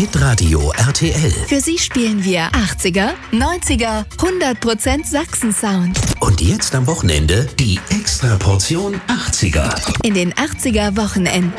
Hitradio RTL. Für Sie spielen wir 80er, 90er, 100% Sachsen-Sound. Und jetzt am Wochenende die Extraportion 80er. In den 80er Wochenenden.